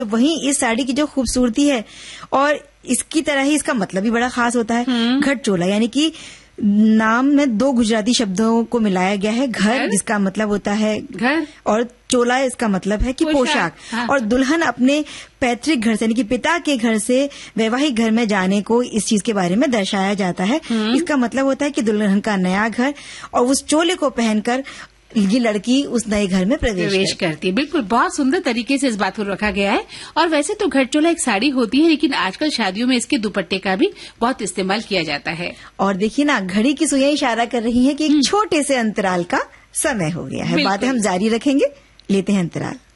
वहीं इस साड़ी की जो खूबसूरती है और इसकी तरह ही इसका मतलब भी बड़ा खास होता है। घटचोला यानी कि नाम में दो गुजराती शब्दों को मिलाया गया है। घर जिसका मतलब होता है घर और चोला इसका मतलब है कि पोशाक। हाँ। और दुल्हन अपने पैतृक घर से यानी कि पिता के घर से वैवाहिक घर में जाने को इस चीज के बारे में दर्शाया जाता है। इसका मतलब होता है कि दुल्हन का नया घर और उस चोले को पहनकर ये लड़की उस नए घर में प्रवेश करती है। बिल्कुल, बहुत सुंदर तरीके से इस बात को रखा गया है। और वैसे तो घटचोला एक साड़ी होती है, लेकिन आजकल शादियों में इसके दुपट्टे का भी बहुत इस्तेमाल किया जाता है। और देखिए ना, घड़ी की सुइयां इशारा कर रही है कि एक छोटे से अंतराल का समय हो गया है। बातें हम जारी रखेंगे, लेते हैं अंतराल।